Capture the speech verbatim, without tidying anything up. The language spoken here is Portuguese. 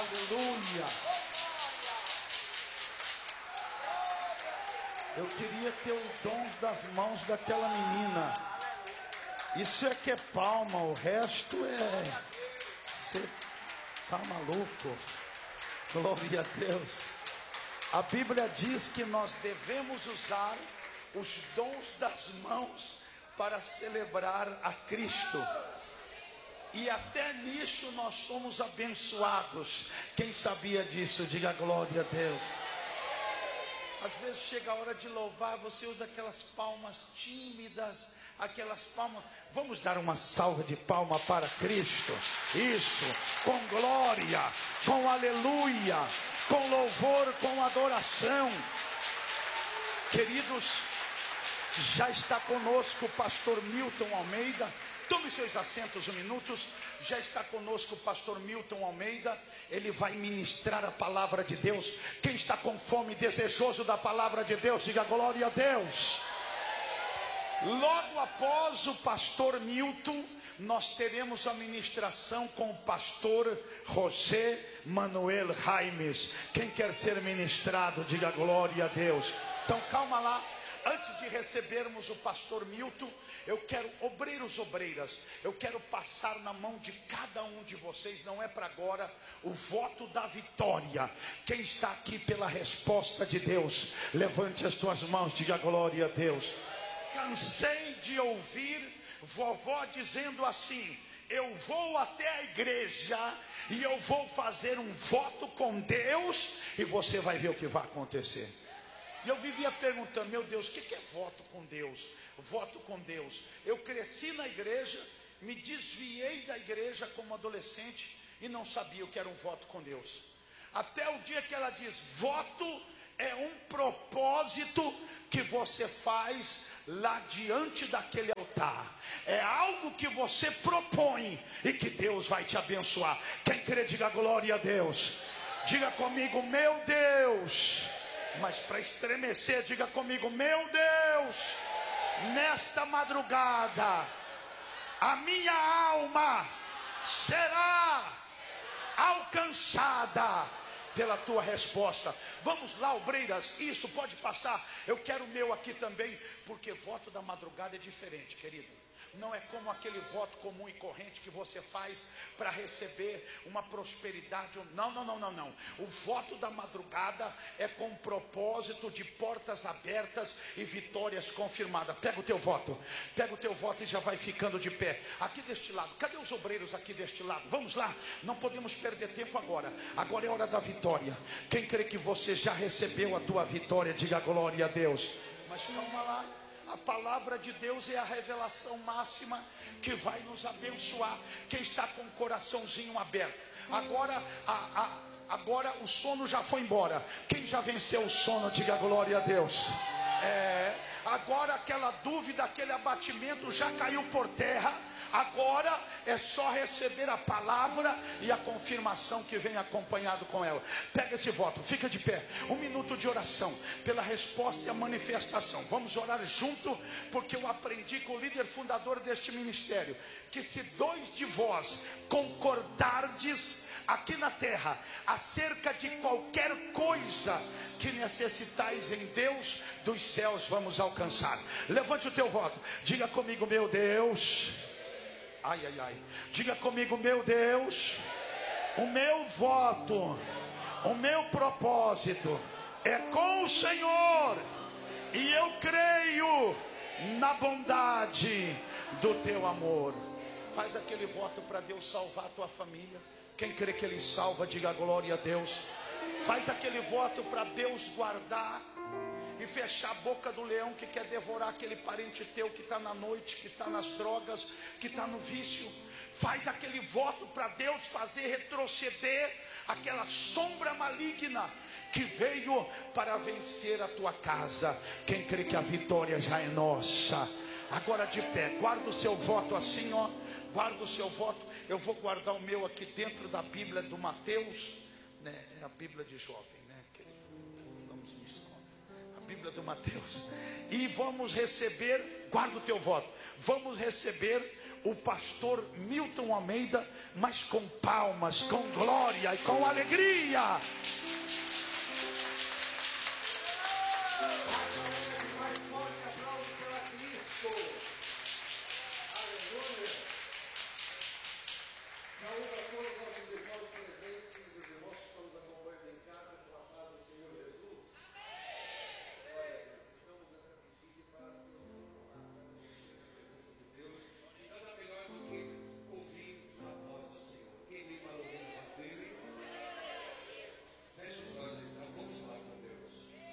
Aleluia. Eu queria ter os dons das mãos daquela menina. Isso é que é palma, o resto é... Você tá maluco? Glória a Deus. A Bíblia diz que nós devemos usar os dons das mãos para celebrar a Cristo. E até nisso nós somos abençoados. Quem sabia disso, diga glória a Deus. Às vezes chega a hora de louvar, você usa aquelas palmas tímidas, aquelas palmas. Vamos dar uma salva de palma para Cristo. Isso, com glória, com aleluia, com louvor, com adoração. Queridos, já está conosco o pastor Milton Almeida. Tome seus assentos um minuto. Já está conosco o pastor Milton Almeida. Ele vai ministrar a palavra de Deus. Quem está com fome e desejoso da palavra de Deus, diga glória a Deus. Logo após o pastor Milton, nós teremos a ministração com o pastor José Manuel Raimes. Quem quer ser ministrado, diga glória a Deus. Então calma lá. Antes de recebermos o pastor Milton, eu quero, obreiros, obreiras, eu quero passar na mão de cada um de vocês, não é para agora, o voto da vitória. Quem está aqui pela resposta de Deus, levante as tuas mãos, diga glória a Deus. Cansei de ouvir vovó dizendo assim: eu vou até a igreja e eu vou fazer um voto com Deus e você vai ver o que vai acontecer. E eu vivia perguntando: meu Deus, o que é voto com Deus? Voto com Deus. Eu cresci na igreja, me desviei da igreja como adolescente e não sabia o que era um voto com Deus. Até o dia que ela diz: voto é um propósito que você faz lá diante daquele altar. É algo que você propõe e que Deus vai te abençoar. Quem crê, diga glória a Deus. Diga comigo: meu Deus. Mas para estremecer, diga comigo: meu Deus, nesta madrugada a minha alma será alcançada pela tua resposta. Vamos lá, obreiras, isso pode passar. Eu quero o meu aqui também, porque voto da madrugada é diferente, querido. Não é como aquele voto comum e corrente que você faz para receber uma prosperidade. Não, não, não, não, não. O voto da madrugada é com propósito de portas abertas e vitórias confirmadas. Pega o teu voto, pega o teu voto e já vai ficando de pé. Aqui deste lado, cadê os obreiros aqui deste lado? Vamos lá, não podemos perder tempo agora. Agora é hora da vitória. Quem crê que você já recebeu a tua vitória, diga glória a Deus. Mas calma lá. A palavra de Deus é a revelação máxima que vai nos abençoar. Quem está com o coraçãozinho aberto? Agora, a, a, agora o sono já foi embora. Quem já venceu o sono, diga glória a Deus. É, agora aquela dúvida, aquele abatimento já caiu por terra. Agora é só receber a palavra e a confirmação que vem acompanhado com ela. Pega esse voto, fica de pé. Um minuto de oração pela resposta e a manifestação. Vamos orar junto, porque eu aprendi com o líder fundador deste ministério que se dois de vós concordardes aqui na terra acerca de qualquer coisa que necessitais em Deus, dos céus vamos alcançar. Levante o teu voto, diga comigo: meu Deus. Ai, ai, ai. Diga comigo: meu Deus, o meu voto, o meu propósito é com o Senhor, e eu creio na bondade do teu amor. Faz aquele voto para Deus salvar a tua família. Quem crê que Ele salva, diga glória a Deus. Faz aquele voto para Deus guardar e fechar a boca do leão que quer devorar aquele parente teu que está na noite, que está nas drogas, que está no vício. Faz aquele voto para Deus fazer retroceder aquela sombra maligna que veio para vencer a tua casa. Quem crê que a vitória já é nossa? Agora de pé, guarda o seu voto assim, ó. Guarda o seu voto. Eu vou guardar o meu aqui dentro da Bíblia do Mateus, né? É a Bíblia de jovem, né? Vamos me esconder. A Bíblia do Mateus. E vamos receber, guarda o teu voto. Vamos receber o pastor Milton Almeida, mas com palmas, com glória e com alegria.